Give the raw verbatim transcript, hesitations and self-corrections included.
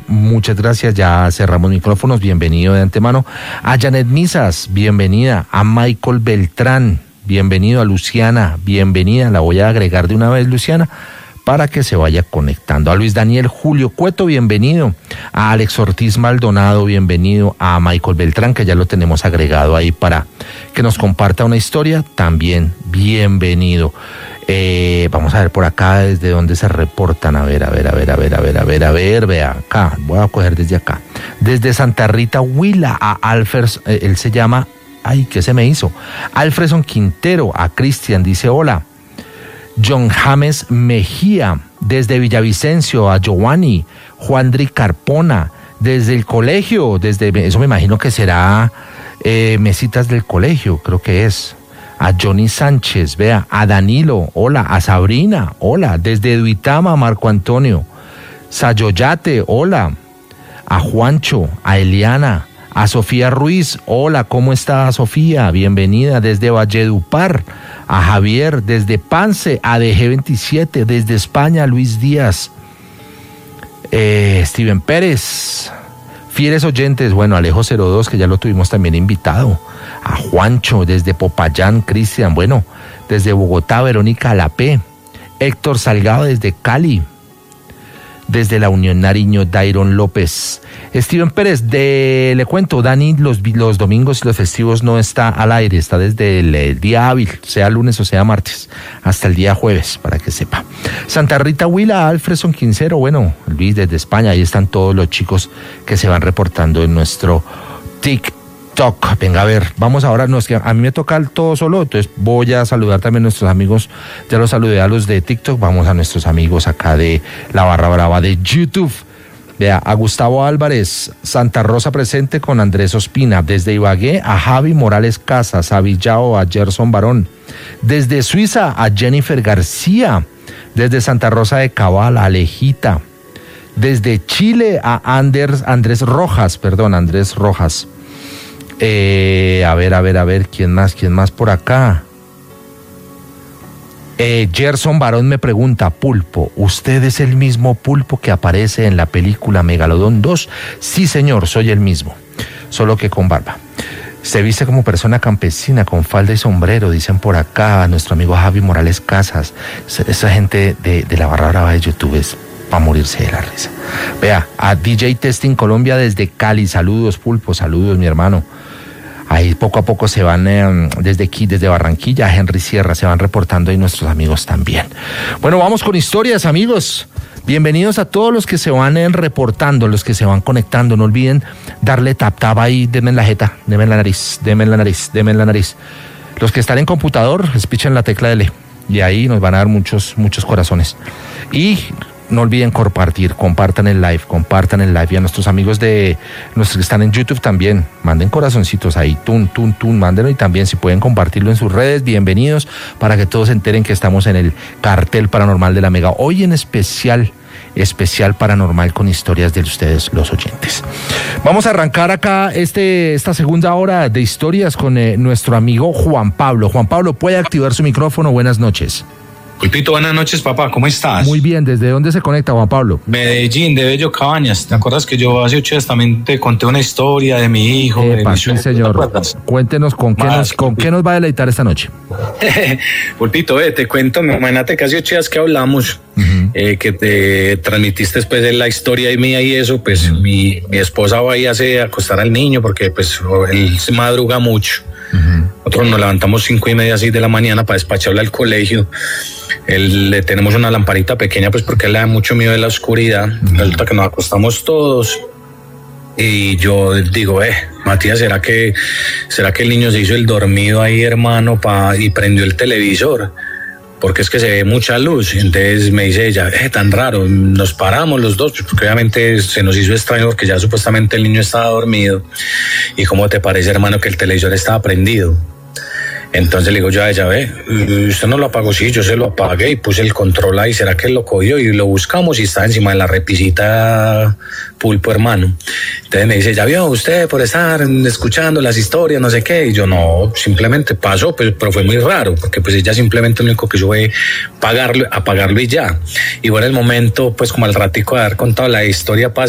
muchas gracias, ya cerramos micrófonos, bienvenido de antemano. A Janet Misas, bienvenida. A Michael Beltrán, bienvenido. A Luciana, bienvenida. La voy a agregar de una vez, Luciana, para que se vaya conectando. A Luis Daniel Julio Cueto, bienvenido. A Alex Ortiz Maldonado, bienvenido. A Michael Beltrán, que ya lo tenemos agregado ahí para que nos comparta una historia, también bienvenido. Eh, vamos a ver por acá desde dónde se reportan. A ver, a ver, a ver, a ver, a ver, a ver, a ver, vea acá. Voy a coger desde acá. Desde Santa Rita Huila, a Alfred, eh, él se llama, ay, ¿qué se me hizo? Alfredson Quintero. A Cristian, dice hola. John James Mejía, desde Villavicencio. A Giovanni. Juandri Carpona, desde el colegio, desde, eso me imagino que será eh, mesitas del colegio, creo que es. A Johnny Sánchez, vea, a Danilo, hola. A Sabrina, hola. Desde Duitama, Marco Antonio. Sayoyate, hola. A Juancho, a Eliana, a Sofía Ruiz, hola, ¿cómo está Sofía? Bienvenida. Desde Valledupar, a Javier. Desde Pance, a D G veintisiete. Desde España, Luis Díaz. Eh, Steven Pérez. Fieles oyentes, bueno, Alejo cero dos, que ya lo tuvimos también invitado. A Juancho, desde Popayán, Cristian, bueno, desde Bogotá, Verónica Lapé. Héctor Salgado, desde Cali. Desde la Unión Nariño, Dairon López. Steven Pérez, de, le cuento, Dani, los, los domingos y los festivos no está al aire, está desde el, el día hábil, sea lunes o sea martes, hasta el día jueves, para que sepa. Santa Rita Huila, Alfredson Quincero, bueno, Luis desde España, ahí están todos los chicos que se van reportando en nuestro TikTok. Venga, a ver, vamos ahora, no es que a mí me toca el todo solo, entonces voy a saludar también a nuestros amigos, ya los saludé a los de TikTok, vamos a nuestros amigos acá de la barra brava de YouTube. Vea, a Gustavo Álvarez, Santa Rosa presente con Andrés Ospina. Desde Ibagué, a Javi Morales Casas. A Villao, a Gerson Barón. Desde Suiza, a Jennifer García. Desde Santa Rosa de Cabal, a Alejita. Desde Chile, a Anders, Andrés Rojas, perdón, Andrés Rojas. Eh, a ver, a ver, a ver, ¿quién más? ¿Quién más por acá? Eh, Gerson Barón me pregunta, Pulpo, ¿usted es el mismo Pulpo que aparece en la película Megalodón dos? Sí, señor, soy el mismo, solo que con barba. Se viste como persona campesina, con falda y sombrero, dicen por acá, nuestro amigo Javi Morales Casas. Esa gente de, de la barra brava de YouTube es para morirse de la risa. Vea, a D J Testing Colombia desde Cali, saludos Pulpo, saludos mi hermano. Ahí poco a poco se van, eh, desde aquí, desde Barranquilla, a Henry Sierra, se van reportando ahí nuestros amigos también. Bueno, vamos con historias, amigos. Bienvenidos a todos los que se van eh, reportando, los que se van conectando. No olviden darle tap tap ahí, denme en la jeta, denme en la nariz, denme en la nariz, denme en la nariz. Los que están en computador, espichen la tecla L y ahí nos van a dar muchos, muchos corazones. Y no olviden compartir, compartan el live, compartan el live. Y a nuestros amigos de nuestros que están en YouTube también, manden corazoncitos ahí, tun, tun, tun, mándenlo. Y también si pueden compartirlo en sus redes, bienvenidos, para que todos se enteren que estamos en el cartel paranormal de la Mega. Hoy en especial, especial paranormal con historias de ustedes, los oyentes. Vamos a arrancar acá este, esta segunda hora de historias con eh, nuestro amigo Juan Pablo. Juan Pablo, ¿puede activar su micrófono? Buenas noches. Pulpito, buenas noches, papá, ¿cómo estás? Muy bien, ¿desde dónde se conecta, Juan Pablo? Medellín, de Bello Cabañas. ¿Te acuerdas que yo hace ocho días también te conté una historia de mi hijo? Epa, sí, señor. Cuéntenos con qué, nos, con qué nos va a deleitar esta noche. Pulpito, ve, te cuento, imagínate que hace ocho días que hablamos, uh-huh. eh, que te transmitiste después de la historia mía y eso, pues uh-huh. mi, mi esposa va a irse a acostar al niño porque pues él se madruga mucho. Uh-huh. Nosotros nos levantamos cinco y media, seis de la mañana para despacharle al colegio. Él, le tenemos una lamparita pequeña pues porque él le da mucho miedo de la oscuridad. Uh-huh. Resulta que nos acostamos todos y yo digo, eh, Matías, ¿será que, será que el niño se hizo el dormido ahí, hermano, pa, y prendió el televisor? Porque es que se ve mucha luz. Entonces me dice ella, eh, tan raro. Nos paramos los dos, porque obviamente se nos hizo extraño porque ya supuestamente el niño estaba dormido. ¿Y cómo te parece, hermano, que el televisor estaba prendido? Entonces le digo yo a ella, ve, usted no lo apagó, sí, yo se lo apagué y puse el control ahí, ¿será que él lo cogió? Y lo buscamos y está encima de la repisita, Pulpo, hermano. Entonces me dice, ya vio usted por estar escuchando las historias, no sé qué, y yo no, simplemente pasó, pero, pero fue muy raro, porque pues ella simplemente lo único que hizo fue apagarlo, apagarlo y ya. Y bueno, el momento, pues como al ratico de haber contado la historia,